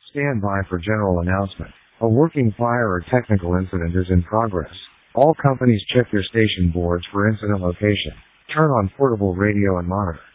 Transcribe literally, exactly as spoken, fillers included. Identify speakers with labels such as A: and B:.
A: Stand by for general announcement. A working fire or technical incident is in progress. All companies check their station boards for incident location. Turn on portable radio and monitor.